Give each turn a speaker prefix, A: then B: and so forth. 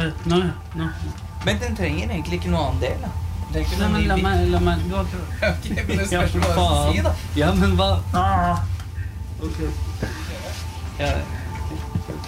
A: Nå.
B: Men den trenger egentlig ikke noe annen del, da.
A: Nei, men la meg du har ikke...
B: Ok, men det spørs hva jeg skal si, da.
A: Ja, men hva? Ok. Ja,